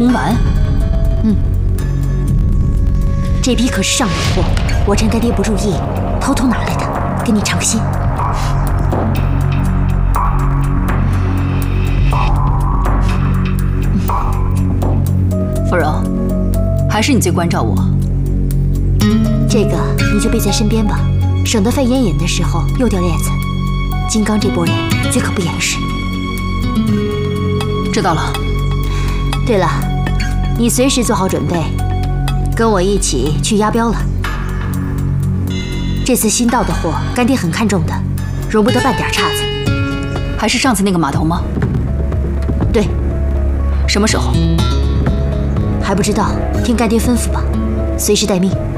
红丸。 这批可是上等货，我趁干爹不注意，偷偷拿来的，给你尝鲜。 芙蓉，还是你最关照我。 这个你就备在身边吧，省得范嫣演的时候又掉链子。金刚这波人绝可不掩饰。 知道了。 对了，你随时做好准备，跟我一起去押镖了。这次新到的货，干爹很看重的，容不得半点岔子。 还是上次那个码头吗？ 对。 什么时候？ 还不知道，听干爹吩咐吧，随时待命。